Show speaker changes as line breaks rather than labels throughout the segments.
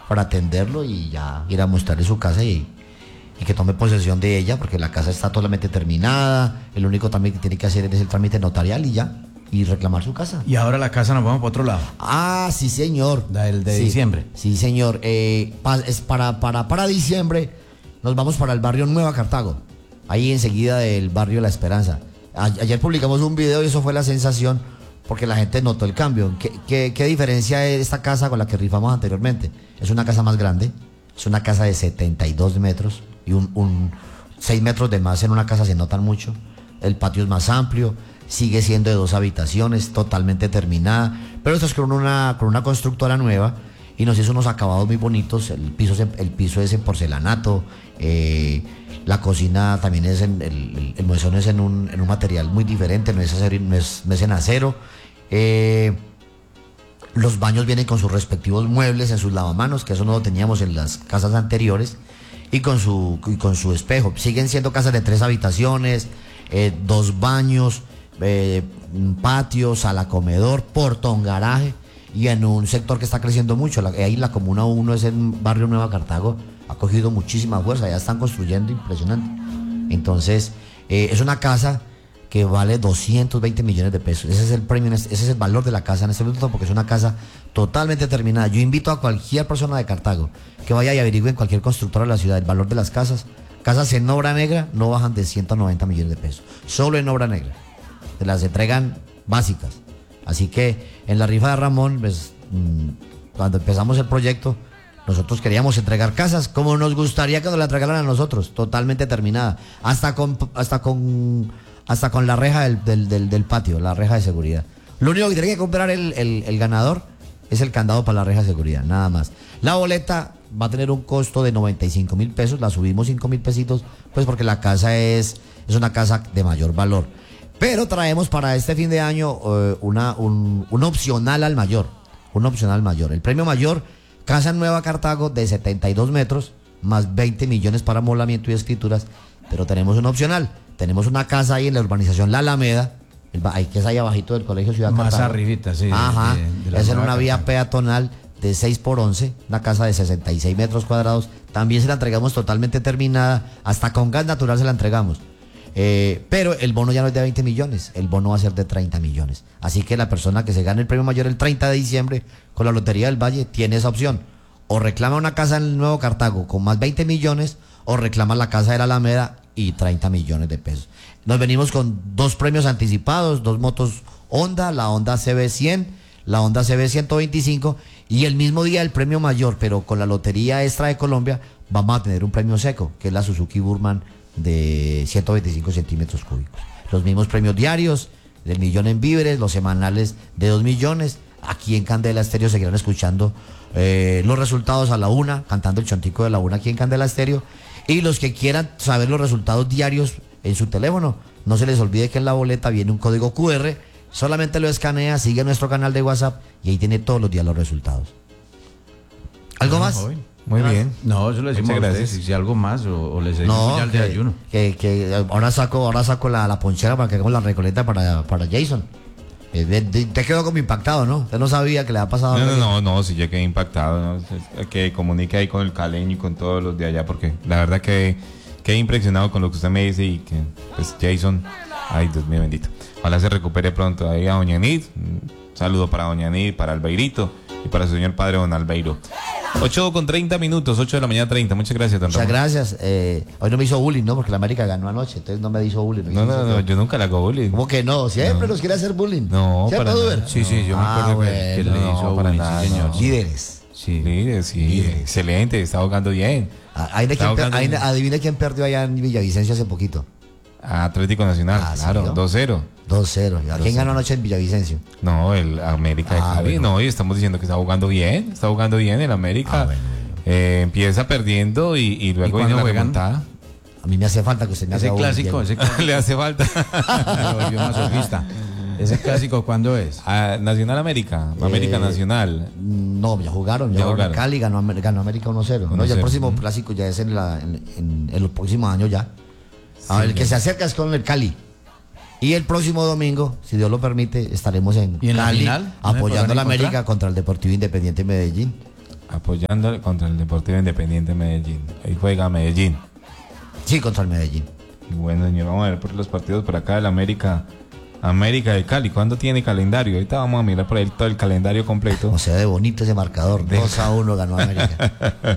para atenderlo y ya ir a mostrarle su casa y que tome posesión de ella, porque la casa está totalmente terminada. El único trámite que tiene que hacer es el trámite notarial y ya, y reclamar su casa.
Y ahora la casa nos vamos para otro lado.
Ah, sí, señor.
El de
sí,
diciembre.
Sí, señor. Es para diciembre nos vamos para el barrio Nueva Cartago, ahí enseguida del barrio La Esperanza. Ayer publicamos un video y eso fue la sensación, porque la gente notó el cambio. ¿Qué diferencia es esta casa con la que rifamos anteriormente? Es una casa más grande, es una casa de 72 metros y 6 metros de más en una casa se notan mucho. El patio es más amplio, sigue siendo de 2 habitaciones, totalmente terminada, pero esto es con una constructora nueva y nos hizo unos acabados muy bonitos. El piso es en porcelanato, la cocina también es el mesón es en un material muy diferente, no es en acero. Los baños vienen con sus respectivos muebles en sus lavamanos, que eso no lo teníamos en las casas anteriores, y con su espejo. Siguen siendo casas de 3 habitaciones, 2 baños, patio, sala comedor, portón garaje, y en un sector que está creciendo mucho. Ahí la Comuna 1 es en barrio Nueva Cartago, ha cogido muchísima fuerza, ya están construyendo impresionante. Entonces, es una casa que vale 220 millones de pesos. Ese es el premio, ese es el valor de la casa en este momento, porque es una casa totalmente terminada. Yo invito a cualquier persona de Cartago que vaya y averigüe en cualquier constructora de la ciudad el valor de las casas. Casas en obra negra no bajan de 190 millones de pesos, solo en obra negra. Se las entregan básicas. Así que en la rifa de Ramón, pues, cuando empezamos el proyecto, nosotros queríamos entregar casas como nos gustaría que nos la entregaran a nosotros, totalmente terminada, hasta con la reja del patio, la reja de seguridad. Lo único que tiene que comprar el ganador es el candado para la reja de seguridad, nada más. La boleta va a tener un costo de 95 mil pesos, la subimos 5 mil pesitos, pues porque la casa es una casa de mayor valor. Pero traemos para este fin de año un opcional al mayor. El premio mayor, casa en Nueva Cartago de 72 metros, más 20 millones para amoblamiento y escrituras. Pero tenemos un opcional. Tenemos una casa ahí en la urbanización La Alameda, que es ahí abajito del Colegio Ciudad
Más
Cartago.
arribita, sí.
Ajá, es en una vía
Cartago.
peatonal de 6x11, una casa de 66 metros cuadrados. También se la entregamos totalmente terminada, hasta con gas natural se la entregamos. Pero el bono ya no es de 20 millones, el bono va a ser de 30 millones. Así que la persona que se gane el premio mayor el 30 de diciembre con la Lotería del Valle tiene esa opción. O reclama una casa en el Nuevo Cartago con más 20 millones, o reclama la casa de la Alameda y 30 millones de pesos. Nos venimos con 2 premios anticipados, 2 motos Honda, la Honda CB100, la Honda CB125, y el mismo día el premio mayor, pero con la Lotería Extra de Colombia, vamos a tener un premio seco, que es la Suzuki Burman de 125 centímetros cúbicos. Los mismos premios diarios, del millón en víveres, los semanales de 2 millones. Aquí en Candela Estéreo seguirán escuchando los resultados a la 1, cantando el chontico de la 1 aquí en Candela Estéreo. Y los que quieran saber los resultados diarios en su teléfono, no se les olvide que en la boleta viene un código QR, solamente lo escanea, sigue nuestro canal de WhatsApp y ahí tiene todos los días los resultados. ¿Algo más?
Joven. Muy bien. No, eso le decimos a ustedes, si algo más o les decimos ya el de ayuno.
Que ahora saco la ponchera para que hagamos la recoleta para Jason. Te quedó como impactado, ¿no? Usted no sabía que le ha pasado.
No, sí, yo quedé impactado, ¿no? Que comunique ahí con el caleño y con todos los de allá, porque la verdad que quedé impresionado con lo que usted me dice y que, pues, Jason, ay, Dios mío bendito. Ojalá se recupere pronto. Ahí a Doña Nid, un saludo para Doña Nid, para Albeirito y para su señor padre Don Albeiro. 8:30, 8 de la mañana 30. Muchas gracias, don
Muchas
Ramón.
gracias. Hoy no me hizo bullying, ¿no? Porque la América ganó anoche, entonces no me hizo bullying.
No, yo nunca le hago bullying.
¿Cómo que no? Siempre nos quiere hacer bullying.
No,
¿cierto,
para
Duber?
nada.
Sí, yo me acuerdo que le hizo
para
bullying,
nada,
sí, señor.
no.
Líderes.
Sí, excelente, está jugando bien.
Adivina quién perdió allá en Villavicencio hace poquito.
Atlético Nacional, claro,
¿sí, no?
2-0.
2-0. ¿A quién ganó anoche en Villavicencio?
No, el América de Cali.
bueno.
No, y estamos diciendo que está jugando bien el América.
Bueno.
Empieza perdiendo y luego viene la remontada.
A mí me hace falta que usted me haga bullying.
Ese clásico
Le hace falta.
me volvió masoquista. ¿Ese clásico cuándo es?
Nacional América, América Nacional.
No, ya jugaron. Cali ganó América 1-0. No, ya el próximo clásico ya es en los próximos años ya. El que se acerca es con el Cali. Y el próximo domingo, si Dios lo permite, estaremos en
¿Y en la
Cali
final?
apoyando a la
¿No me podrán
América contra el Deportivo Independiente Medellín.
apoyando contra el Deportivo Independiente Medellín. Ahí juega Medellín.
Sí, contra el Medellín.
Bueno, señor, vamos a ver por los partidos por acá del América de Cali. ¿Cuándo tiene calendario? Ahorita vamos a mirar por ahí todo el calendario completo.
O sea, de bonito ese marcador. 2-1 ganó América.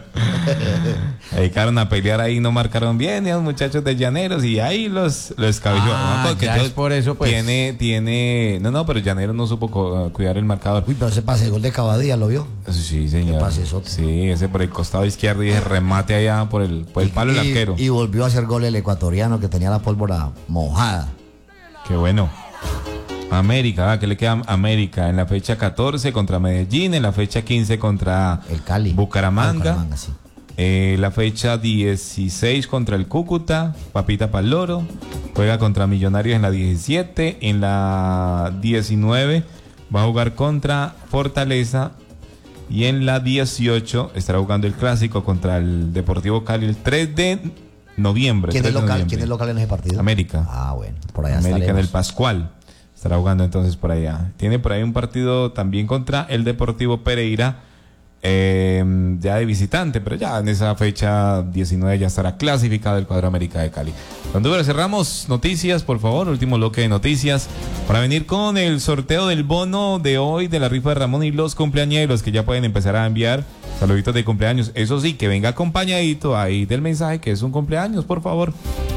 Dedicaron a pelear ahí, no marcaron bien, y los muchachos de Llaneros, y ahí los escabelló.
Ya es por eso, pues.
No, pero Llaneros no supo cuidar el marcador.
Uy, pero ese pase de gol de Cavadía, ¿lo vio?
Sí, señor.
¿Qué pase es otro?
Sí, ese por el costado izquierdo y ese remate allá por el palo del arquero.
Y volvió a hacer gol el ecuatoriano que tenía la pólvora mojada.
Qué bueno. América, ¿qué le queda a América? En la fecha 14 contra Medellín, en la fecha 15 contra
el Cali.
Bucaramanga,
sí.
La fecha 16 contra el Cúcuta, Papita Paloro, juega contra Millonarios en la 17, en la 19 va a jugar contra Fortaleza y en la 18 estará jugando el clásico contra el Deportivo Cali el 3 de noviembre.
¿Quién es local en ese partido?
América.
Ah, bueno, por allá
América
estaremos.
en el Pascual. Estará jugando entonces por allá. Tiene por ahí un partido también contra el Deportivo Pereira, ya de visitante, pero ya en esa fecha 19 ya estará clasificado el cuadro América de Cali. Cuando cerramos noticias, por favor, último bloque de noticias, para venir con el sorteo del bono de hoy de la rifa de Ramón y los cumpleañeros, que ya pueden empezar a enviar saluditos de cumpleaños. Eso sí, que venga acompañadito ahí del mensaje que es un cumpleaños, por favor.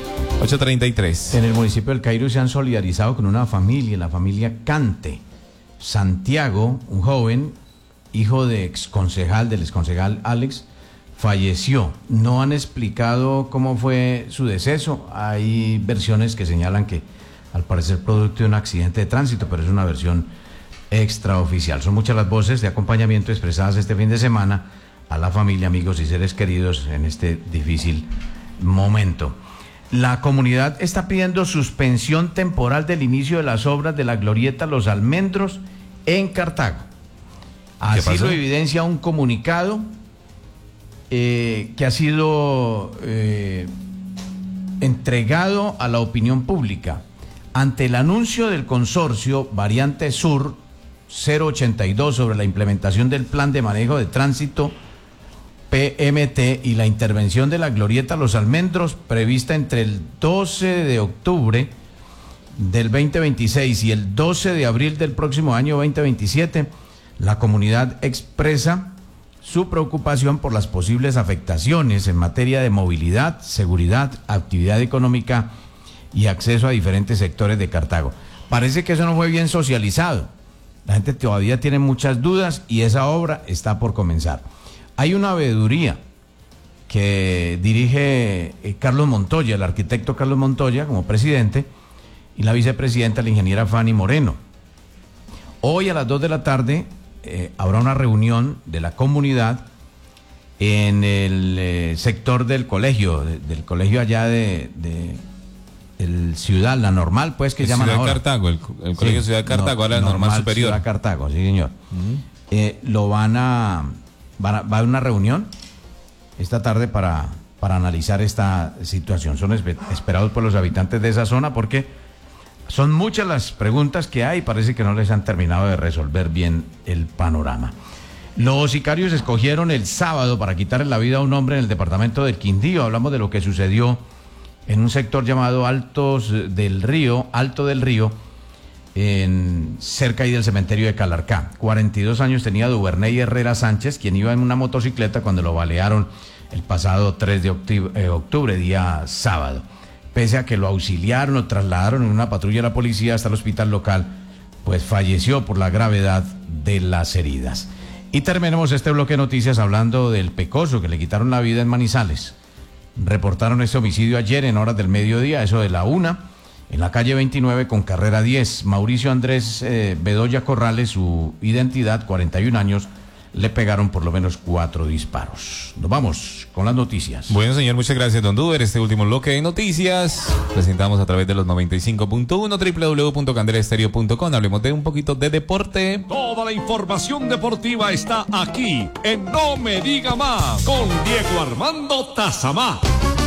8:33.
En el municipio del Cairo se han solidarizado con una familia, la familia Cante. Santiago, un joven, hijo de del exconcejal Alex, falleció. No han explicado cómo fue su deceso. Hay versiones que señalan que al parecer producto de un accidente de tránsito, pero es una versión extraoficial. Son muchas las voces de acompañamiento expresadas este fin de semana a la familia, amigos y seres queridos en este difícil momento. La comunidad está pidiendo suspensión temporal del inicio de las obras de la glorieta Los Almendros en Cartago. Así lo evidencia un comunicado que ha sido entregado a la opinión pública ante el anuncio del consorcio Variante Sur 082 sobre la implementación del plan de manejo de tránsito PMT y la intervención de la glorieta Los Almendros prevista entre el 12 de octubre del 2026 y el 12 de abril del próximo año 2027, la comunidad expresa su preocupación por las posibles afectaciones en materia de movilidad, seguridad, actividad económica y acceso a diferentes sectores de Cartago. Parece que eso no fue bien socializado. La gente todavía tiene muchas dudas y esa obra está por comenzar. Hay una veeduría que dirige Carlos Montoya, el arquitecto Carlos Montoya como presidente, y la vicepresidenta, la ingeniera Fanny Moreno. Hoy a las 2 de la tarde habrá una reunión de la comunidad en el sector del colegio, del colegio allá de el Ciudad, la Normal, pues, que llaman ahora.
Cartago, el colegio Ciudad de Cartago, ahora la Normal Superior.
Ciudad Cartago, sí, señor. Va a haber una reunión esta tarde para analizar esta situación. Son esperados por los habitantes de esa zona porque son muchas las preguntas que hay y parece que no les han terminado de resolver bien el panorama. Los sicarios escogieron el sábado para quitarle la vida a un hombre en el departamento del Quindío. Hablamos de lo que sucedió en un sector llamado Alto del Río, cerca ahí del cementerio de Calarcá. 42 años tenía Duvernay Herrera Sánchez, quien iba en una motocicleta cuando lo balearon el pasado 3 de octubre, día sábado. Pese a que lo auxiliaron, lo trasladaron en una patrulla de la policía hasta el hospital local, pues falleció por la gravedad de las heridas. Y terminemos este bloque de noticias hablando del pecoso que le quitaron la vida en Manizales. Reportaron este homicidio ayer en horas del mediodía, eso de la 1, en la calle 29 con carrera 10. Mauricio Andrés Bedoya Corrales, su identidad, 41 años, le pegaron por lo menos 4 disparos. Nos vamos con las noticias.
Bueno, señor, muchas gracias, don Duber. Este último bloque de noticias presentamos a través de los 95.1, www.candelaestereo.com. Hablemos de un poquito de deporte.
Toda la información deportiva está aquí en No Me Diga Más con Diego Armando Tazamá.